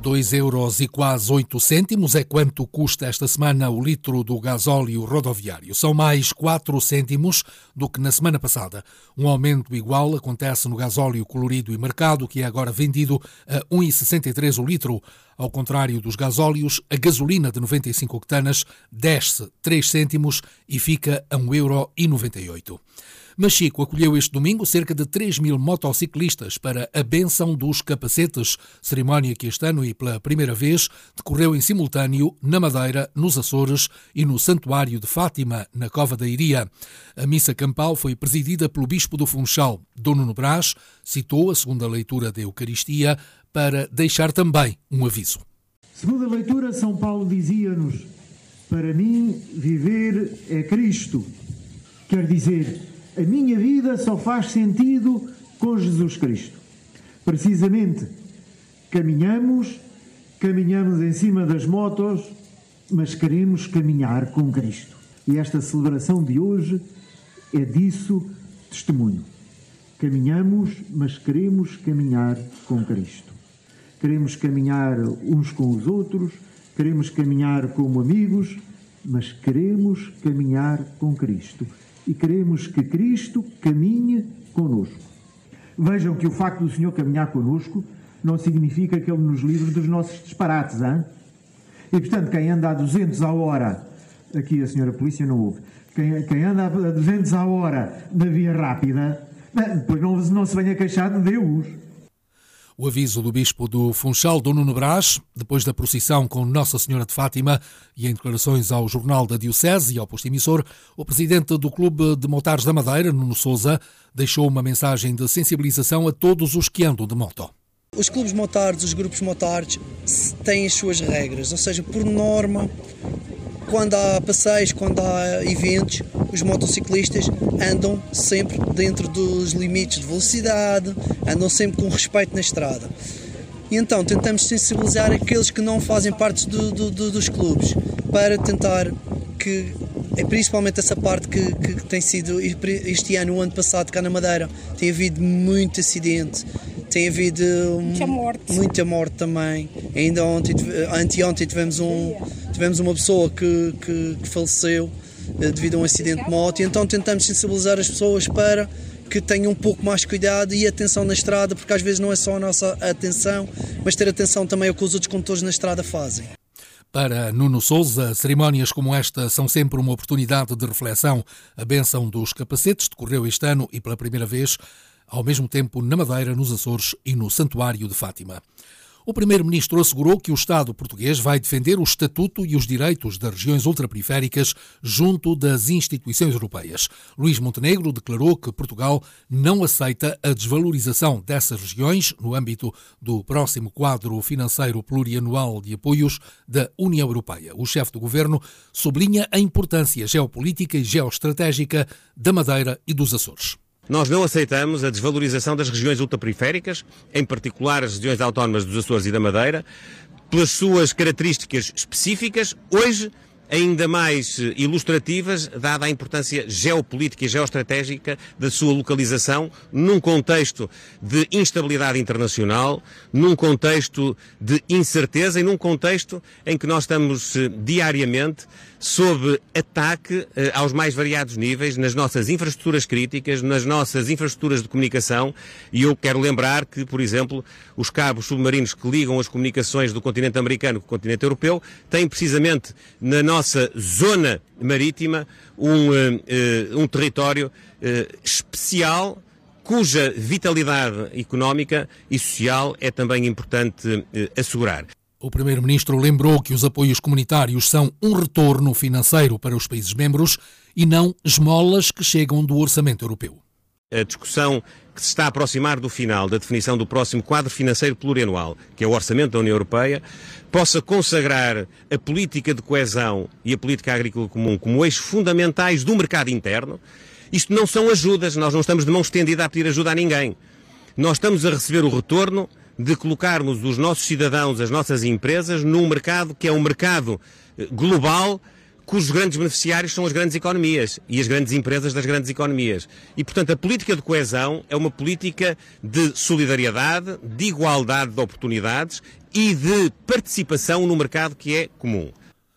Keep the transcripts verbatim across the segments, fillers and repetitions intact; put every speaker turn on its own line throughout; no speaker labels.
dois euros e quase oito cêntimos é quanto custa esta semana o litro do gasóleo rodoviário. São mais quatro cêntimos do que na semana passada. Um aumento igual acontece no gasóleo colorido e marcado, que é agora vendido a um vírgula sessenta e três o litro. Ao contrário dos gasóleos, a gasolina de noventa e cinco octanas desce três cêntimos e fica a um euro e noventa e oito. Machico acolheu este domingo cerca de três mil motociclistas para a bênção dos capacetes, cerimónia que este ano e pela primeira vez decorreu em simultâneo na Madeira, nos Açores e no Santuário de Fátima, na Cova da Iria. A missa campal foi presidida pelo Bispo do Funchal, Dom Nuno Brás, citou a segunda leitura da Eucaristia para deixar também um aviso.
Segunda leitura, São Paulo dizia-nos: para mim viver é Cristo. Quer dizer, a minha vida só faz sentido com Jesus Cristo. Precisamente, caminhamos, caminhamos em cima das motos, mas queremos caminhar com Cristo. E esta celebração de hoje é disso testemunho. Caminhamos, mas queremos caminhar com Cristo. Queremos caminhar uns com os outros, queremos caminhar como amigos, mas queremos caminhar com Cristo. E queremos que Cristo caminhe connosco. Vejam que o facto do Senhor caminhar connosco não significa que Ele nos livre dos nossos disparates, hein? E, portanto, quem anda a duzentos a hora, aqui a senhora polícia não ouve, quem, quem anda a duzentos a hora na via rápida, depois não, não se venha queixar de Deus.
O aviso do Bispo do Funchal, Dom Nuno Brás, depois da procissão com Nossa Senhora de Fátima e em declarações ao Jornal da Diocese e ao posto emissor, o presidente do Clube de Motares da Madeira, Nuno Sousa, deixou uma mensagem de sensibilização a todos os que andam de moto.
Os clubes motares, os grupos motares, têm as suas regras, ou seja, por norma, quando há passeios, quando há eventos, os motociclistas andam sempre dentro dos limites de velocidade, andam sempre com respeito na estrada. E então tentamos sensibilizar aqueles que não fazem parte do, do, do, dos clubes, para tentar que, é principalmente essa parte que, que, que tem sido, este ano, o ano passado, cá na Madeira, tem havido muito acidente, tem havido
muita morte,
muita morte também. Ainda ontem, anteontem tivemos, um, tivemos uma pessoa que, que, que faleceu devido a um acidente de moto, e então tentamos sensibilizar as pessoas para que tenham um pouco mais cuidado e atenção na estrada, porque às vezes não é só a nossa atenção, mas ter atenção também ao que os outros condutores na estrada fazem.
Para Nuno Sousa, cerimónias como esta são sempre uma oportunidade de reflexão. A bênção dos capacetes decorreu este ano e pela primeira vez, ao mesmo tempo na Madeira, nos Açores e no Santuário de Fátima. O primeiro-ministro assegurou que o Estado português vai defender o estatuto e os direitos das regiões ultraperiféricas junto das instituições europeias. Luís Montenegro declarou que Portugal não aceita a desvalorização dessas regiões no âmbito do próximo quadro financeiro plurianual de apoios da União Europeia. O chefe do governo sublinha a importância geopolítica e geoestratégica da Madeira e dos Açores.
Nós não aceitamos a desvalorização das regiões ultraperiféricas, em particular as regiões autónomas dos Açores e da Madeira, pelas suas características específicas, hoje ainda mais ilustrativas, dada a importância geopolítica e geoestratégica da sua localização num contexto de instabilidade internacional, num contexto de incerteza e num contexto em que nós estamos diariamente sob ataque eh, aos mais variados níveis, nas nossas infraestruturas críticas, nas nossas infraestruturas de comunicação, e eu quero lembrar que, por exemplo, os cabos submarinos que ligam as comunicações do continente americano com o continente europeu têm precisamente na nossa zona marítima um, eh, um território eh, especial, cuja vitalidade económica e social é também importante eh, assegurar.
O primeiro-ministro lembrou que os apoios comunitários são um retorno financeiro para os países membros e não esmolas que chegam do orçamento europeu.
A discussão que se está a aproximar do final da definição do próximo quadro financeiro plurianual, que é o orçamento da União Europeia, possa consagrar a política de coesão e a política agrícola comum como eixos fundamentais do mercado interno. Isto não são ajudas, nós não estamos de mão estendida a pedir ajuda a ninguém. Nós estamos a receber o retorno de colocarmos os nossos cidadãos, as nossas empresas, num mercado que é um mercado global, cujos grandes beneficiários são as grandes economias e as grandes empresas das grandes economias. E, portanto, a política de coesão é uma política de solidariedade, de igualdade de oportunidades e de participação no mercado que é comum.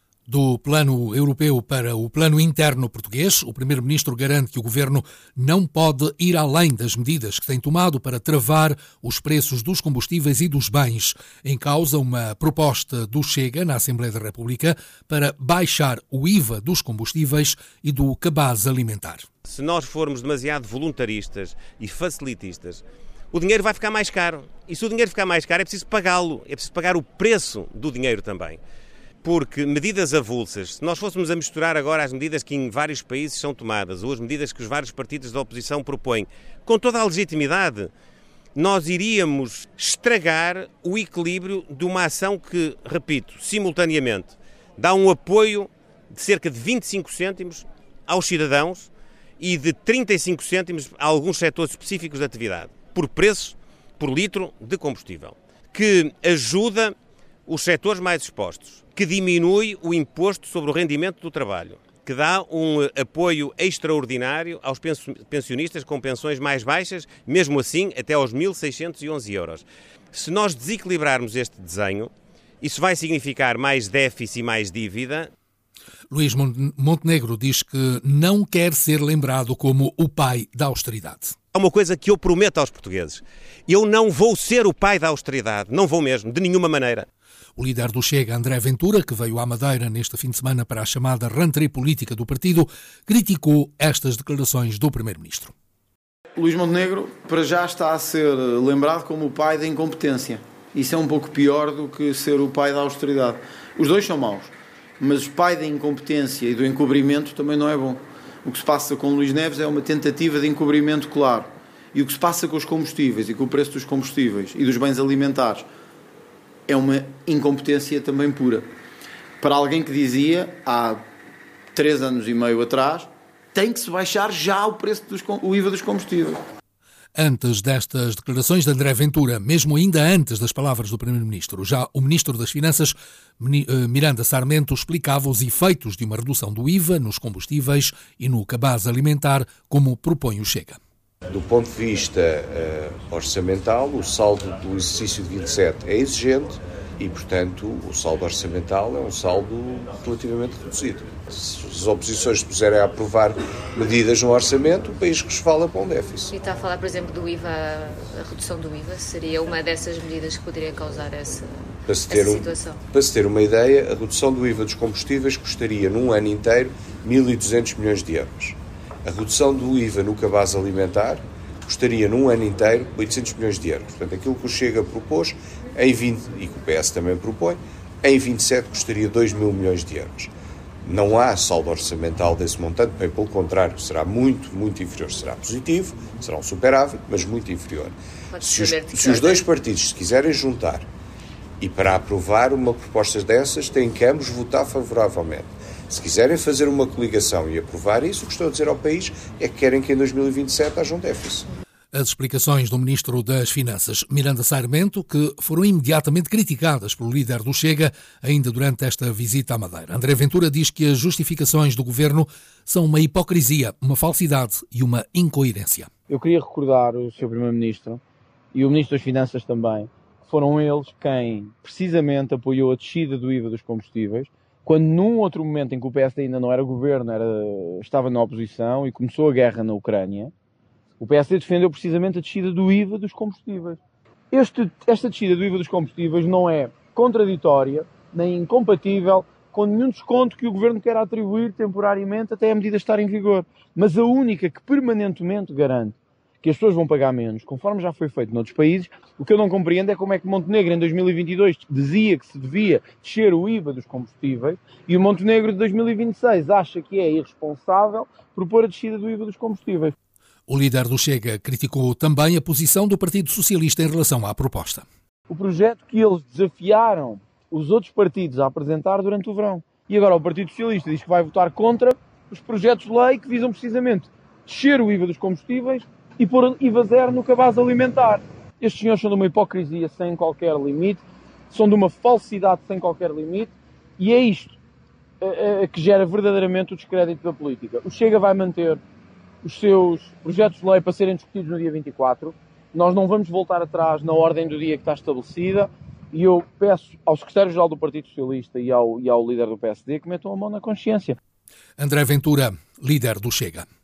Do plano europeu para o plano interno português, o primeiro-ministro garante que o governo não pode ir além das medidas que tem tomado para travar os preços dos combustíveis e dos bens. Em causa, uma proposta do Chega na Assembleia da República para baixar o I V A dos combustíveis e do cabaz alimentar.
Se nós formos demasiado voluntaristas e facilitistas, o dinheiro vai ficar mais caro. E se o dinheiro ficar mais caro, é preciso pagá-lo. É preciso pagar o preço do dinheiro também. Porque medidas avulsas, se nós fôssemos a misturar agora as medidas que em vários países são tomadas, ou as medidas que os vários partidos da oposição propõem, com toda a legitimidade, nós iríamos estragar o equilíbrio de uma ação que, repito, simultaneamente, dá um apoio de cerca de vinte e cinco cêntimos aos cidadãos e de trinta e cinco cêntimos a alguns setores específicos de atividade, por preço, por litro de combustível, que ajuda os setores mais expostos, que diminui o imposto sobre o rendimento do trabalho, que dá um apoio extraordinário aos pensionistas com pensões mais baixas, mesmo assim até aos mil seiscentos e onze euros. Se nós desequilibrarmos este desenho, isso vai significar mais déficit e mais dívida.
Luís Montenegro diz que não quer ser lembrado como o pai da austeridade.
É uma coisa que eu prometo aos portugueses. Eu não vou ser o pai da austeridade, não vou mesmo, de nenhuma maneira.
O líder do Chega, André Ventura, que veio à Madeira neste fim de semana para a chamada rentrée política do partido, criticou estas declarações do primeiro-ministro.
Luís Montenegro, para já, está a ser lembrado como o pai da incompetência. Isso é um pouco pior do que ser o pai da austeridade. Os dois são maus, mas o pai da incompetência e do encobrimento também não é bom. O que se passa com Luís Neves é uma tentativa de encobrimento claro. E o que se passa com os combustíveis e com o preço dos combustíveis e dos bens alimentares é uma incompetência também pura. Para alguém que dizia, há três anos e meio atrás, tem que se baixar já o preço dos, o I V A dos combustíveis.
Antes destas declarações de André Ventura, mesmo ainda antes das palavras do primeiro-ministro, já o ministro das Finanças, Miranda Sarmento, explicava os efeitos de uma redução do I V A nos combustíveis e no cabaz alimentar, como propõe o Chega.
Do ponto de vista uh, orçamental, o saldo do exercício de vinte e sete é exigente e, portanto, o saldo orçamental é um saldo relativamente reduzido. Se as oposições se puserem a aprovar medidas no orçamento, o país resvala para um déficit.
E está a falar, por exemplo, do I V A, a redução do I V A, seria uma dessas medidas que poderia causar essa,
para se ter
essa
um,
situação?
Para se ter uma ideia, a redução do I V A dos combustíveis custaria, num ano inteiro, mil e duzentos milhões de euros. A redução do I V A no cabaz alimentar custaria num ano inteiro oitocentos milhões de euros. Portanto, aquilo que o Chega propôs em vinte, e que o P S também propõe, em vinte e sete custaria dois mil milhões de euros. Não há saldo orçamental desse montante, bem pelo contrário, será muito, muito inferior. Será positivo, será um superávit, mas muito inferior. Se os, se os dois partidos se quiserem juntar e para aprovar uma proposta dessas, têm que ambos votar favoravelmente. Se quiserem fazer uma coligação e aprovar isso, o que estou a dizer ao país é que querem que em dois mil e vinte e sete haja um déficit.
As explicações do Ministro das Finanças, Miranda Sarmento, que foram imediatamente criticadas pelo líder do Chega ainda durante esta visita à Madeira. André Ventura diz que as justificações do Governo são uma hipocrisia, uma falsidade e uma incoerência.
Eu queria recordar o senhor Primeiro-Ministro e o Ministro das Finanças também, que foram eles quem precisamente apoiou a descida do I V A dos combustíveis, quando num outro momento em que o P S ainda não era governo, era, estava na oposição e começou a guerra na Ucrânia, o P S D defendeu precisamente a descida do I V A dos combustíveis. Este, esta descida do I V A dos combustíveis não é contraditória, nem incompatível com nenhum desconto que o Governo quer atribuir temporariamente até a medida estar em vigor. Mas a única que permanentemente garante que as pessoas vão pagar menos, conforme já foi feito noutros países, o que eu não compreendo é como é que Montenegro em dois mil e vinte e dois dizia que se devia descer o I V A dos combustíveis e o Montenegro de dois mil e vinte e seis acha que é irresponsável propor a descida do I V A dos combustíveis.
O líder do Chega criticou também a posição do Partido Socialista em relação à proposta.
O projeto que eles desafiaram os outros partidos a apresentar durante o verão. E agora o Partido Socialista diz que vai votar contra os projetos de lei que visam precisamente descer o I V A dos combustíveis e pôr I V A zero no cabaz alimentar. Estes senhores são de uma hipocrisia sem qualquer limite, são de uma falsidade sem qualquer limite, e é isto uh, que gera verdadeiramente o descrédito da política. O Chega vai manter os seus projetos de lei para serem discutidos no dia vinte e quatro. Nós não vamos voltar atrás na ordem do dia que está estabelecida e eu peço ao secretário-geral do Partido Socialista e ao, e ao líder do P S D que metam a mão na consciência.
André Ventura, líder do Chega.